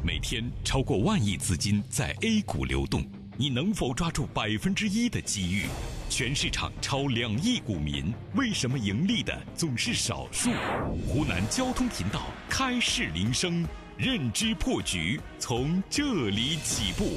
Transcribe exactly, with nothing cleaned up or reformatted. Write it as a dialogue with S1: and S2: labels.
S1: 每天超过万亿资金在 A 股流动，你能否抓住百分之一的机遇？全市场超两亿股民，为什么盈利的总是少数？湖南交通频道开市铃声，认知破局从这里起步。